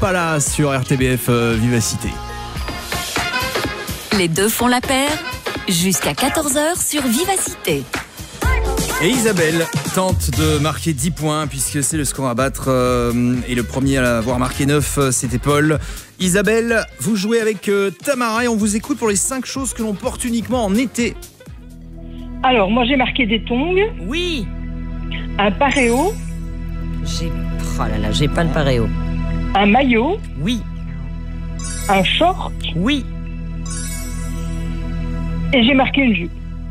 Impala sur RTBF Vivacité. Les deux font la paire, jusqu'à 14h sur Vivacité. Et Isabelle tente de marquer 10 points puisque c'est le score à battre et le premier à avoir marqué 9, c'était Paul. Isabelle, vous jouez avec Tamara et on vous écoute pour les 5 choses que l'on porte uniquement en été. Alors, moi j'ai marqué des tongs, Oui. un paréo, J'ai pas le paréo. un maillot, Oui. un short Oui. et j'ai marqué une jupe.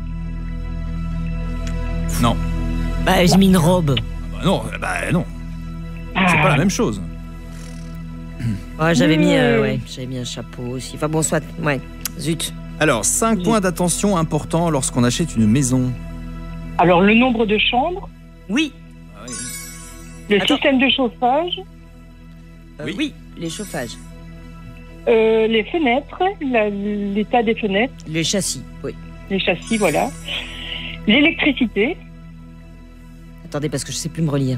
Non. Bah, j'ai mis une robe. Non. C'est pas la même chose. Ouais, j'avais mis un chapeau aussi. Enfin bon, soit. Ouais. Zut. Alors, 5 points d'attention importants lorsqu'on achète une maison. Alors, le nombre de chambres, Oui. le Attends. système de chauffage, Oui. Oui. Les chauffages. les fenêtres, l'état des fenêtres, Les châssis. Oui. les châssis, voilà. L'électricité, Attendez, parce que je sais plus me relire.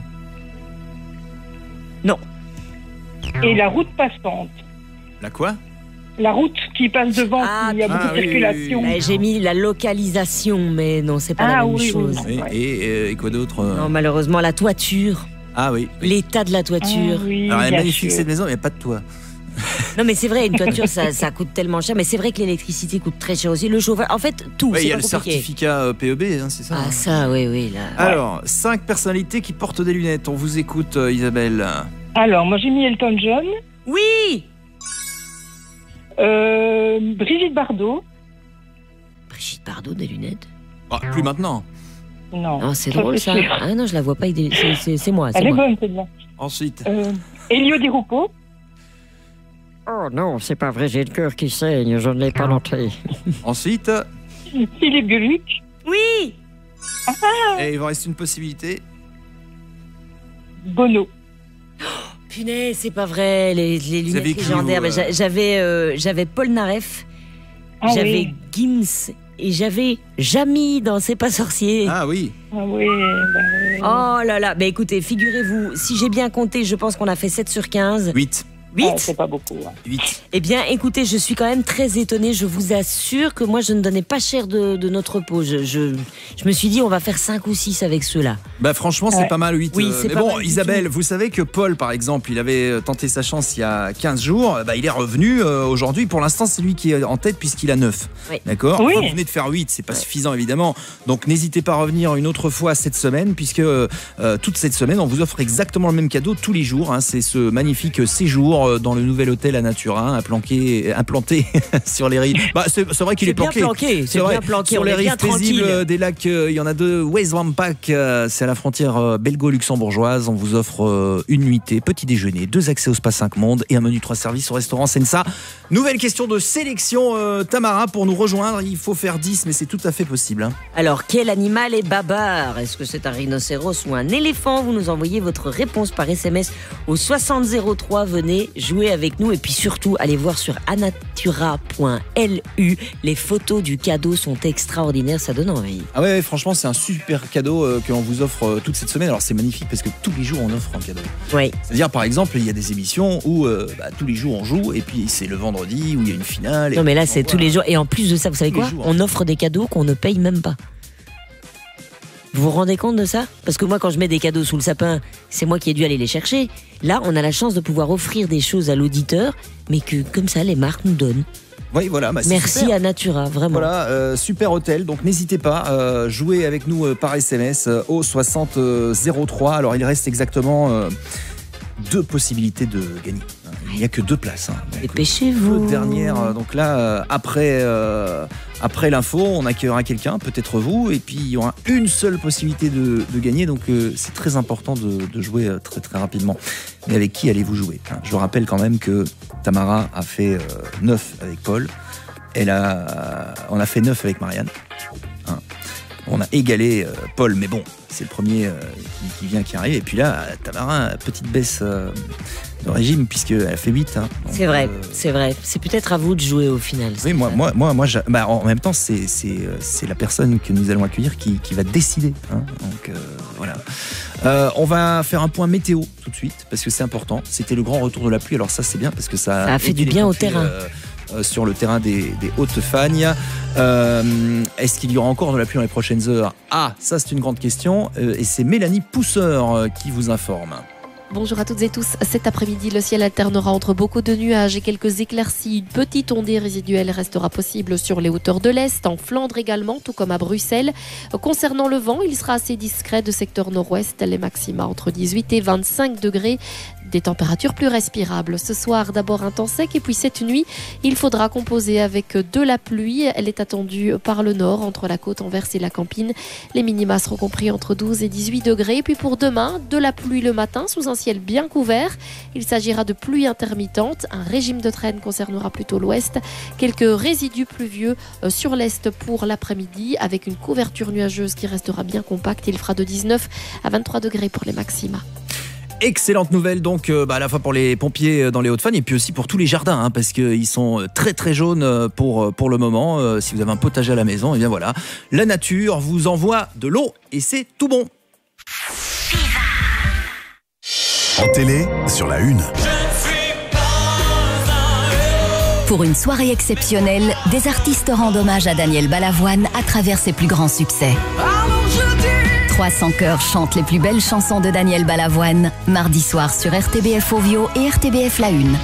Non. et la route passante. La quoi? La route qui passe devant, Ah, il y a beaucoup de oui, circulation. oui, Bah, j'ai mis la localisation, mais non, c'est pas la même oui, chose. oui. Et quoi d'autre Non, malheureusement, la toiture. Ah oui. L'état de la toiture. Oui, Alors, elle est bien magnifique sûr. cette maison, mais il n'y a pas de toit. Non, mais c'est vrai, une toiture, ça coûte tellement cher. Mais c'est vrai que l'électricité coûte très cher aussi. Le chauffage, en fait, tout. Ouais, il c'est y a pas le compliqué. certificat PEB, hein, c'est ça. Ah, ça, oui, là. Alors, 5 personnalités qui portent des lunettes. On vous écoute, Isabelle. Alors, moi j'ai mis Elton John, Oui. Brigitte Bardot. Brigitte Bardot, des lunettes. Ah, plus maintenant. Non, Oh, c'est drôle, ça. sûr. Ah non, je la vois pas. C'est moi, c'est Elle est moi. bonne, celle-là. Ensuite. Elio Di Rupo, Oh non, c'est pas vrai, j'ai le cœur qui saigne, je ne l'ai pas noté. Ensuite. Philippe Gueluc, Oui. Et il vous reste une possibilité. Bono. Punaise, c'est pas vrai. Les avez lunettes qui, légendaires. vous, Mais j'avais Paul Naref, Ah j'avais oui. Gims et j'avais Jamy dans C'est pas sorcier. Ah oui. Ah oui, bah oui. Oh là là, bah écoutez, figurez-vous, si j'ai bien compté, je pense qu'on a fait 7 sur 15. 8. 8. Ah, c'est pas beaucoup. Hein. 8. Eh bien, écoutez, je suis quand même très étonnée. Je vous assure que moi, je ne donnais pas cher de notre peau. Je me suis dit, on va faire 5 ou 6 avec ceux-là. Bah franchement, c'est Ouais. pas mal, 8. Oui, c'est mais pas bon, mal du Isabelle, tout. vous savez que Paul, par exemple, il avait tenté sa chance il y a 15 jours. Bah, il est revenu aujourd'hui. Pour l'instant, c'est lui qui est en tête puisqu'il a 9. Oui. D'accord. Oui. Vous venez de faire 8, c'est pas suffisant, évidemment. Donc, n'hésitez pas à revenir une autre fois cette semaine puisque toute cette semaine, on vous offre exactement le même cadeau tous les jours. Hein. C'est ce magnifique séjour dans le nouvel hôtel à Natura, implanté sur les rives. Bah, c'est vrai qu'il est bien planqué. planqué. C'est vrai. bien planqué. Sur On les est bien rives paisibles tranquille. des lacs, il y en a 2. West-Wampak, c'est à la frontière belgo-luxembourgeoise. On vous offre une nuitée, petit déjeuner, 2 accès au Spa 5 Mondes et un menu 3 services au restaurant Sensa. Nouvelle question de sélection, Tamara, pour nous rejoindre. Il faut faire 10, mais c'est tout à fait possible. Hein. Alors, quel animal est bavard? Est-ce que c'est un rhinocéros ou un éléphant? Vous nous envoyez votre réponse par SMS au 6003. Venez jouer avec nous et puis surtout, allez voir sur anatura.lu. Les photos du cadeau sont extraordinaires, ça donne envie. Ah ouais, franchement, c'est un super cadeau que l'on vous offre toute cette semaine. Alors, c'est magnifique parce que tous les jours, on offre un cadeau. Oui. C'est-à-dire, par exemple, il y a des émissions où tous les jours, on joue et puis c'est le vendredi où il y a une finale. Et Non, mais là, on c'est voit- tous les jours. Et en plus de ça, vous savez Tous les quoi? jours. On offre des cadeaux qu'on ne paye même pas. Vous vous rendez compte de ça? Parce que moi, quand je mets des cadeaux sous le sapin, c'est moi qui ai dû aller les chercher. Là, on a la chance de pouvoir offrir des choses à l'auditeur, mais que comme ça, les marques nous donnent. Oui, voilà. Bah, c'est Merci super. à Natura, vraiment. Voilà, super hôtel. Donc n'hésitez pas, jouez avec nous par SMS au 6003. Alors il reste exactement 2 possibilités de gagner. Il n'y a que 2 places. Hein. Donc, Dépêchez-vous. toute dernière. Donc là, après l'info, on accueillera quelqu'un, peut-être vous, et puis il y aura une seule possibilité de gagner. Donc c'est très important de jouer très très rapidement. Mais avec qui allez-vous jouer, hein? Je rappelle quand même que Tamara a fait 9 avec Paul. On a fait 9 avec Marianne. Hein. On a égalé Paul, mais bon, c'est le premier qui arrive. Et puis là, Tamarin, petite baisse de régime, puisqu'elle fait 8. Hein. Donc, c'est vrai. C'est peut-être à vous de jouer au final. Oui, moi en même temps, c'est la personne que nous allons accueillir qui va décider. Hein. Donc voilà. On va faire un point météo tout de suite, parce que c'est important. C'était le grand retour de la pluie, alors ça c'est bien, parce que ça a fait du bien au terrain. Sur le terrain des Hautes-Fagnes. Est-ce qu'il y aura encore de la pluie dans les prochaines heures ? Ah, ça c'est une grande question. Et c'est Mélanie Pousseur qui vous informe. Bonjour à toutes et tous. Cet après-midi, le ciel alternera entre beaucoup de nuages et quelques éclaircies. Une petite ondée résiduelle restera possible sur les hauteurs de l'Est, en Flandre également, tout comme à Bruxelles. Concernant le vent, il sera assez discret de secteur nord-ouest. Les maxima entre 18 et 25 degrés. Des températures plus respirables. Ce soir, d'abord un temps sec et puis cette nuit, il faudra composer avec de la pluie. Elle est attendue par le nord, entre la côte Anvers et la Campine. Les minima seront compris entre 12 et 18 degrés. Et puis pour demain, de la pluie le matin sous un ciel bien couvert. Il s'agira de pluie intermittente. Un régime de traîne concernera plutôt l'ouest. Quelques résidus pluvieux sur l'est pour l'après-midi avec une couverture nuageuse qui restera bien compacte. Il fera de 19 à 23 degrés pour les maxima. Excellente nouvelle donc à la fois pour les pompiers dans les Hauts-de-Fagnes et puis aussi pour tous les jardins hein, parce qu'ils sont très très jaunes pour le moment. Si vous avez un potager à la maison, et bien voilà, la nature vous envoie de l'eau et c'est tout bon. En télé, sur la une. Pour une soirée exceptionnelle, des artistes rendent hommage à Daniel Balavoine à travers ses plus grands succès. 300 chœurs chantent les plus belles chansons de Daniel Balavoine, mardi soir sur RTBF Ovio et RTBF La Une.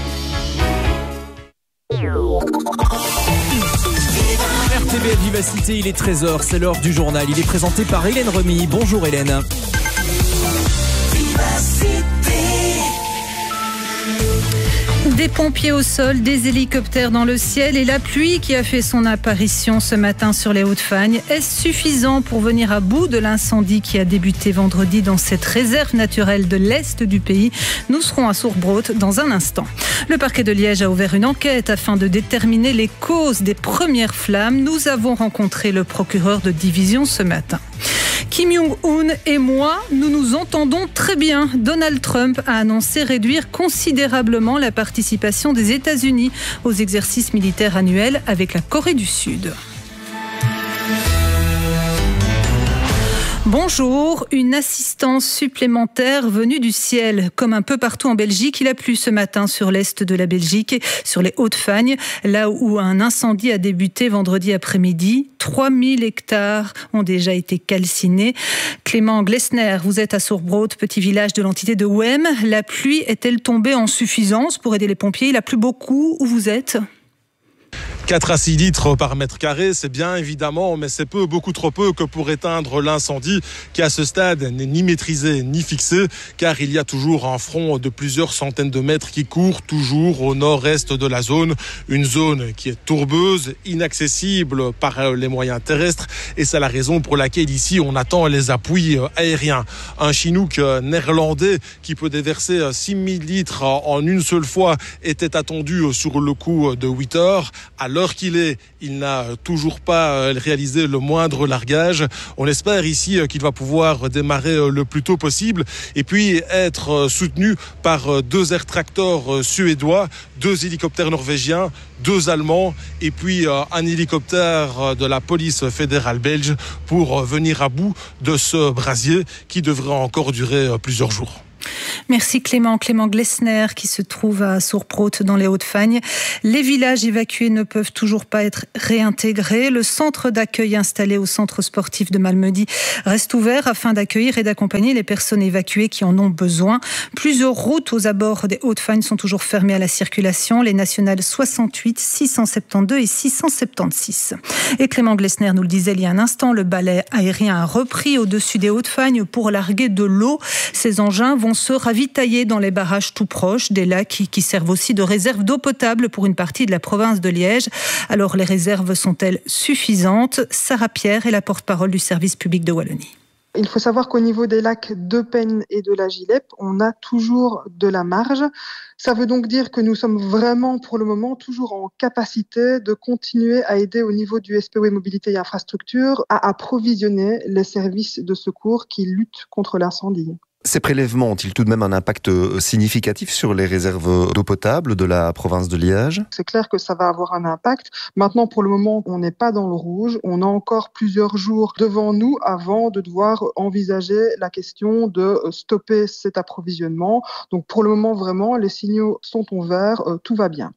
RTBF Vivacité, il est 13h, c'est l'heure du journal. Il est présenté par Hélène Remy. Bonjour Hélène. Des pompiers au sol, des hélicoptères dans le ciel et la pluie qui a fait son apparition ce matin sur les Hauts-de-Fagnes. Est-ce suffisant pour venir à bout de l'incendie qui a débuté vendredi dans cette réserve naturelle de l'Est du pays ? Nous serons à Sourbrot dans un instant. Le parquet de Liège a ouvert une enquête afin de déterminer les causes des premières flammes. Nous avons rencontré le procureur de division ce matin. Kim Jong-un et moi, nous nous entendons très bien. Donald Trump a annoncé réduire considérablement la participation des États-Unis aux exercices militaires annuels avec la Corée du Sud. Bonjour, une assistance supplémentaire venue du ciel. Comme un peu partout en Belgique, il a plu ce matin sur l'est de la Belgique, sur les Hauts-de-Fagnes, là où un incendie a débuté vendredi après-midi. 3000 hectares ont déjà été calcinés. Clément Glessner, vous êtes à Sourbrot, petit village de l'entité de Ouem. La pluie est-elle tombée en suffisance pour aider les pompiers ? Il a plu beaucoup où vous êtes ? 4 à 6 litres par mètre carré, c'est bien évidemment, mais c'est peu, beaucoup trop peu que pour éteindre l'incendie qui à ce stade n'est ni maîtrisé ni fixé, car il y a toujours un front de plusieurs centaines de mètres qui court toujours au nord-est de la zone, une zone qui est tourbeuse, inaccessible par les moyens terrestres, et c'est la raison pour laquelle ici on attend les appuis aériens. Un Chinook néerlandais qui peut déverser 6000 litres en une seule fois était attendu sur le coup de 8 heures. À l'heure qu'il est, il n'a toujours pas réalisé le moindre largage. On espère ici qu'il va pouvoir démarrer le plus tôt possible et puis être soutenu par 2 air tractors suédois, 2 hélicoptères norvégiens, 2 allemands et puis un hélicoptère de la police fédérale belge pour venir à bout de ce brasier qui devrait encore durer plusieurs jours. Merci Clément Glessner qui se trouve à Sourbrot dans les Hauts-de-Fagnes. Les villages évacués ne peuvent toujours pas être réintégrés. Le centre d'accueil installé au centre sportif de Malmedy reste ouvert afin d'accueillir et d'accompagner les personnes évacuées qui en ont besoin. Plusieurs routes aux abords des Hauts-de-Fagnes sont toujours fermées à la circulation. Les nationales 68, 672 et 676. Et Clément Glessner nous le disait il y a un instant, le balai aérien a repris au-dessus des Hauts-de-Fagnes pour larguer de l'eau. Ces engins vont se ravitailler dans les barrages tout proches, des lacs qui servent aussi de réserve d'eau potable pour une partie de la province de Liège. Alors les réserves sont-elles suffisantes ? Sarah Pierre est la porte-parole du service public de Wallonie. Il faut savoir qu'au niveau des lacs de Payne et de la Gilep, on a toujours de la marge. Ça veut donc dire que nous sommes vraiment, pour le moment, toujours en capacité de continuer à aider au niveau du SPOE Mobilité et Infrastructure à approvisionner les services de secours qui luttent contre l'incendie. Ces prélèvements ont-ils tout de même un impact significatif sur les réserves d'eau potable de la province de Liège ? C'est clair que ça va avoir un impact. Maintenant, pour le moment, on n'est pas dans le rouge. On a encore plusieurs jours devant nous avant de devoir envisager la question de stopper cet approvisionnement. Donc pour le moment, vraiment, les signaux sont au vert, tout va bien.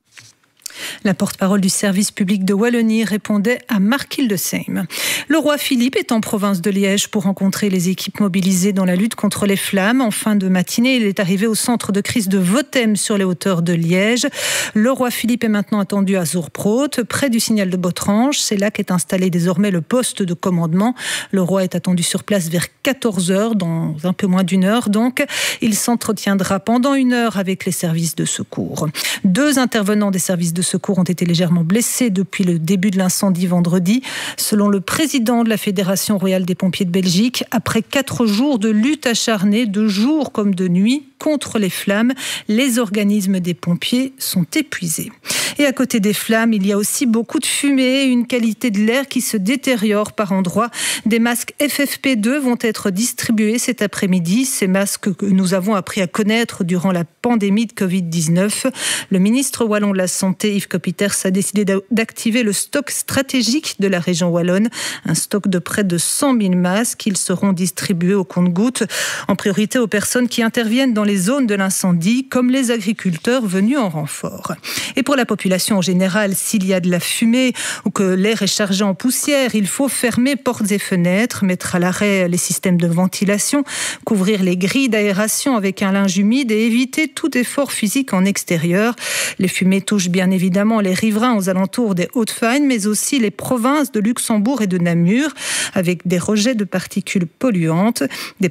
La porte-parole du service public de Wallonie répondait à Marc Hildesheim. Le roi Philippe est en province de Liège pour rencontrer les équipes mobilisées dans la lutte contre les flammes. En fin de matinée, il est arrivé au centre de crise de Votem sur les hauteurs de Liège. Le roi Philippe est maintenant attendu à Zourproot, près du signal de Botrange. C'est là qu'est installé désormais le poste de commandement. Le roi est attendu sur place vers 14h, dans un peu moins d'une heure donc. Il s'entretiendra pendant 1 heure avec les services de secours. 2 intervenants des services de secours ont été légèrement blessés depuis le début de l'incendie vendredi. Selon le président de la Fédération royale des pompiers de Belgique, après 4 jours de lutte acharnée, de jour comme de nuit, contre les flammes, les organismes des pompiers sont épuisés. Et à côté des flammes, il y a aussi beaucoup de fumée, une qualité de l'air qui se détériore par endroits. Des masques FFP2 vont être distribués cet après-midi. Ces masques que nous avons appris à connaître durant la pandémie de Covid-19. Le ministre wallon de la Santé, Yves Copiters, a décidé d'activer le stock stratégique de la région wallonne. Un stock de près de 100 000 masques. Ils seront distribués au compte-gouttes, en priorité aux personnes qui interviennent dans les zones de l'incendie, comme les agriculteurs venus en renfort. Et pour la population en général, s'il y a de la fumée ou que l'air est chargé en poussière, il faut fermer portes et fenêtres, mettre à l'arrêt les systèmes de ventilation, couvrir les grilles d'aération avec un linge humide et éviter tout effort physique en extérieur. Les fumées touchent bien évidemment les riverains aux alentours des Hauts-de-Fagne, mais aussi les provinces de Luxembourg et de Namur, avec des rejets de particules polluantes, des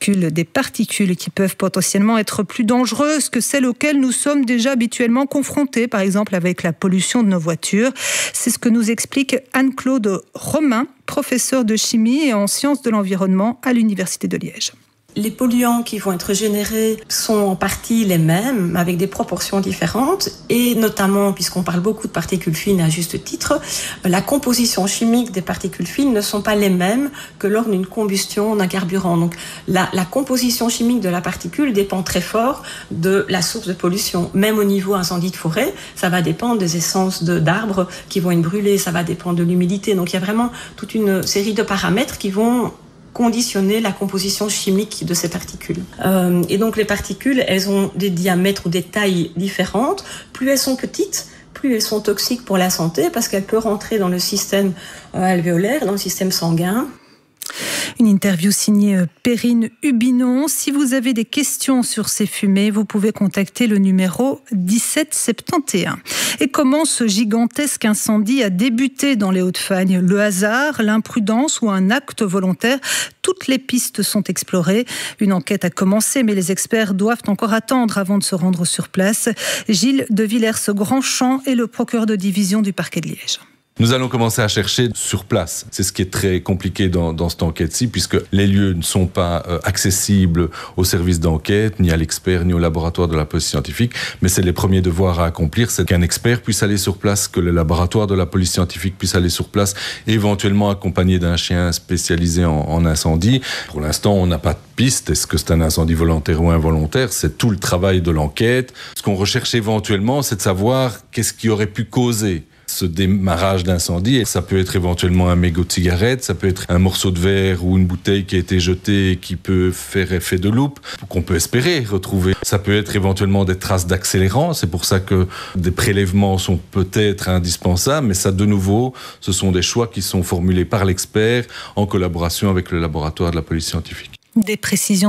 particules qui peuvent potentiellement être plus dangereuses que celles auxquelles nous sommes déjà habituellement confrontés, par exemple avec la pollution de nos voitures. C'est ce que nous explique Anne-Claude Romain, professeure de chimie et en sciences de l'environnement à l'Université de Liège. Les polluants qui vont être générés sont en partie les mêmes, avec des proportions différentes, et notamment, puisqu'on parle beaucoup de particules fines à juste titre, la composition chimique des particules fines ne sont pas les mêmes que lors d'une combustion d'un carburant. Donc la composition chimique de la particule dépend très fort de la source de pollution. Même au niveau incendie de forêt, ça va dépendre des essences d'arbres qui vont être brûlés, ça va dépendre de l'humidité. Donc il y a vraiment toute une série de paramètres qui vont conditionner la composition chimique de ces particules. Et donc les particules, elles ont des diamètres ou des tailles différentes. Plus elles sont petites, plus elles sont toxiques pour la santé parce qu'elles peuvent rentrer dans le système alvéolaire, dans le système sanguin. Une interview signée Perrine Hubinon. Si vous avez des questions sur ces fumées, vous pouvez contacter le numéro 1771. Et comment ce gigantesque incendie a débuté dans les Hauts-de-Fagne ? Le hasard, l'imprudence ou un acte volontaire ? Toutes les pistes sont explorées. Une enquête a commencé, mais les experts doivent encore attendre avant de se rendre sur place. Gilles de Villers-Grandchamp est le procureur de division du parquet de Liège. Nous allons commencer à chercher sur place. C'est ce qui est très compliqué dans cette enquête-ci, puisque les lieux ne sont pas accessibles aux services d'enquête, ni à l'expert, ni au laboratoire de la police scientifique. Mais c'est les premiers devoirs à accomplir, c'est qu'un expert puisse aller sur place, que le laboratoire de la police scientifique puisse aller sur place, éventuellement accompagné d'un chien spécialisé en incendie. Pour l'instant, on n'a pas de piste. Est-ce que c'est un incendie volontaire ou involontaire ? C'est tout le travail de l'enquête. Ce qu'on recherche éventuellement, c'est de savoir qu'est-ce qui aurait pu causer ce démarrage d'incendie. Et ça peut être éventuellement un mégot de cigarette, ça peut être un morceau de verre ou une bouteille qui a été jetée et qui peut faire effet de loupe, qu'on peut espérer retrouver. Ça peut être éventuellement des traces d'accélérant, c'est pour ça que des prélèvements sont peut-être indispensables, mais ça de nouveau, ce sont des choix qui sont formulés par l'expert en collaboration avec le laboratoire de la police scientifique. Des précisions